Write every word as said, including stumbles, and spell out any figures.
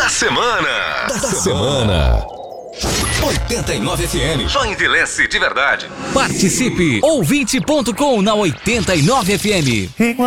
da semana. Da, da semana. oitenta e nove F M. Só envelhece de verdade. Participe. ouvinte ponto com na oitenta e nove F M.